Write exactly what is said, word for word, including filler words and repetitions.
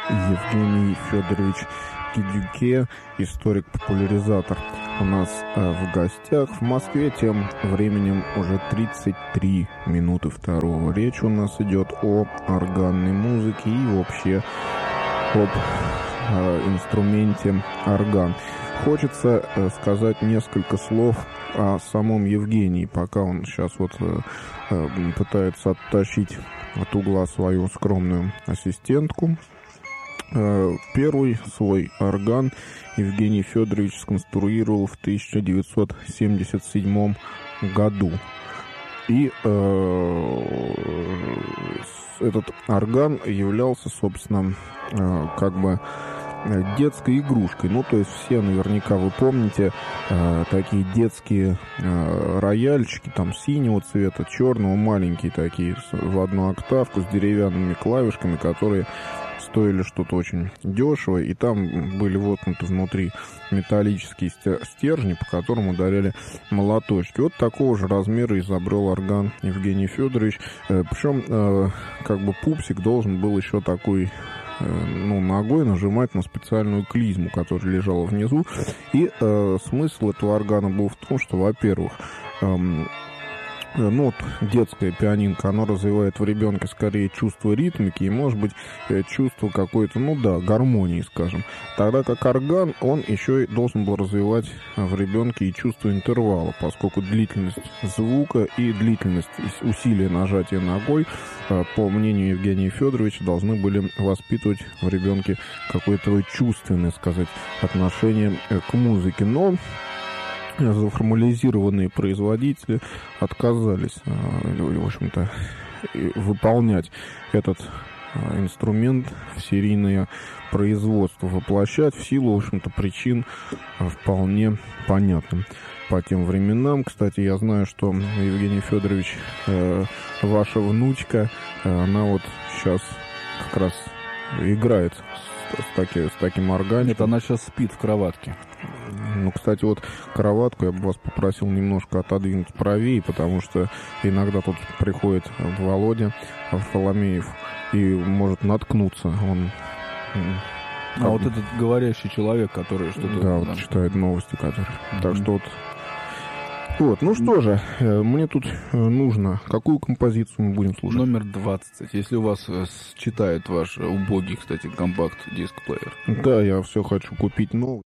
Евгений Федорович Кидюке, историк-популяризатор, у нас э, в гостях. В Москве тем временем уже тридцать три минуты второго. Речь у нас идет о органной музыке и вообще об э, инструменте орган. Хочется э, сказать несколько слов о самом Евгении, пока он сейчас вот э, э, пытается оттащить от угла свою скромную ассистентку. Первый свой орган Евгений Федорович сконструировал в тысяча девятьсот семьдесят седьмом году. И э, этот орган являлся, собственно, э, как бы детской игрушкой. Ну, то есть все наверняка вы помните э, такие детские э, рояльчики, там синего цвета, черного, маленькие такие, в одну октавку с деревянными клавишками, которые стоили что-то очень дешево, и там были воткнуты внутри металлические стержни, по которым ударяли молоточки. Вот такого же размера изобрел орган Евгений Федорович. Причем, как бы пупсик должен был еще такой, ну, ногой нажимать на специальную клизму, которая лежала внизу. И э, смысл этого органа был в том, что, во-первых, эм, ну, вот детская пианинка, оно развивает в ребенке скорее чувство ритмики и, может быть, чувство какой-то, ну да, гармонии, скажем. Тогда как орган, он еще и должен был развивать в ребенке и чувство интервала, поскольку длительность звука и длительность усилия нажатия ногой, по мнению Евгения Федоровича, должны были воспитывать в ребенке какое-то чувственное, сказать, отношение к музыке. Но заформализированные производители отказались, в общем-то, выполнять этот инструмент в серийное производство, воплощать в силу, в общем-то, причин вполне понятным по тем временам. Кстати, я знаю, что Евгений Федорович, ваша внучка, она вот сейчас как раз играет с, таки, с таким органиком. Нет, она сейчас спит в кроватке. Ну, кстати, вот кроватку я бы вас попросил немножко отодвинуть правее, потому что иногда тут приходит Володя Варфоломеев и может наткнуться. Он... А вот этот говорящий человек, который что-то... Да, вот там читает новости, которые... Mm-hmm. Так что вот... Вот, ну что же, мне тут нужно... Какую композицию мы будем слушать? Номер двадцать. Если у вас читает ваш убогий, кстати, компакт-диск-плеер. Да, я все хочу купить новый.